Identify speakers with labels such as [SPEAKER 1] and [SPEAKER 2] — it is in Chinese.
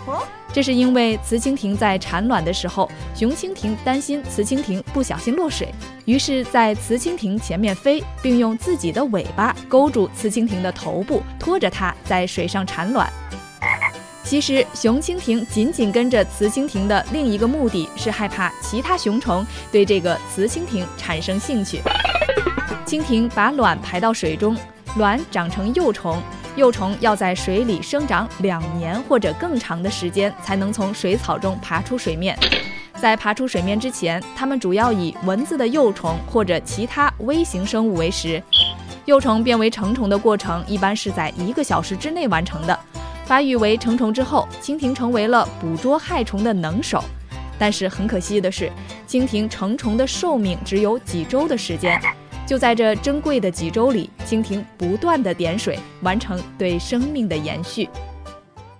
[SPEAKER 1] 这是因为雌蜻蜓在产卵的时候，雄蜻蜓担心雌蜻蜓不小心落水，于是在雌蜻蜓前面飞，并用自己的尾巴勾住雌蜻蜓的头部，拖着它在水上产卵。其实雄蜻蜓紧紧跟着雌蜻蜓的另一个目的是害怕其他雄虫对这个雌蜻蜓产生兴趣。蜻蜓把卵排到水中，卵长成幼虫，幼虫要在水里生长2年或者更长的时间，才能从水草中爬出水面。在爬出水面之前，它们主要以蚊子的幼虫或者其他微型生物为食。幼虫变为成虫的过程一般是在1个小时之内完成的。发育为成虫之后，蜻蜓成为了捕捉害虫的能手。但是很可惜的是，蜻蜓成虫的寿命只有几周的时间。就在这珍贵的几周里，蜻蜓不断地点水，完成对生命的延续。